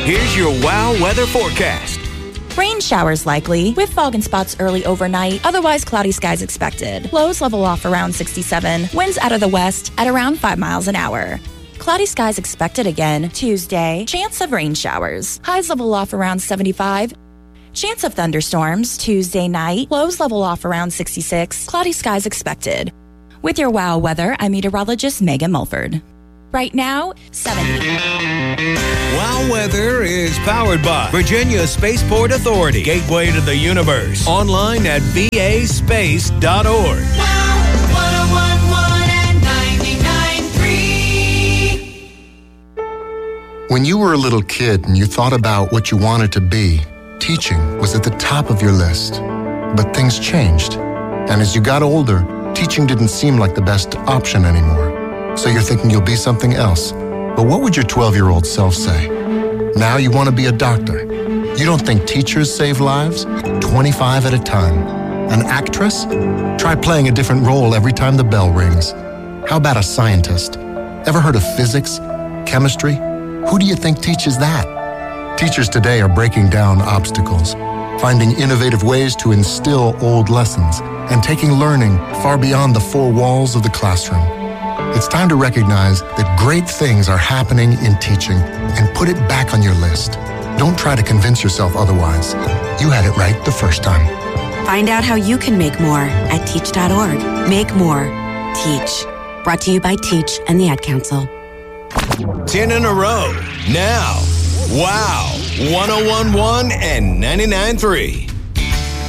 Here's your WOW weather forecast. Rain showers likely, with fog and spots early overnight. Otherwise, cloudy skies expected. Lows level off around 67. Winds out of the west at around 5 miles an hour. Cloudy skies expected again Tuesday. Chance of rain showers. Highs level off around 75. Chance of thunderstorms Tuesday night. Lows level off around 66. Cloudy skies expected. With your WOW weather, I'm meteorologist Megan Mulford. Right now, 70. WOW weather is powered by Virginia Spaceport Authority, gateway to the universe. Online at vaspace.org. WOW 101.1 and 99.3. When you were a little kid and you thought about what you wanted to be, teaching was at the top of your list. But things changed. And as you got older, teaching didn't seem like the best option anymore. So you're thinking you'll be something else. But what would your 12-year-old self say? Now you want to be a doctor. You don't think teachers save lives? 25 at a time. An actress? Try playing a different role every time the bell rings. How about a scientist? Ever heard of physics? Chemistry? Who do you think teaches that? Teachers today are breaking down obstacles, finding innovative ways to instill old lessons, and taking learning far beyond the four walls of the classroom. It's time to recognize that great things are happening in teaching and put it back on your list. Don't try to convince yourself otherwise. You had it right the first time. Find out how you can make more at teach.org. Make more. Teach. Brought to you by Teach and the Ad Council. 10 in a row. Now, WOW 101.1 and 99.3.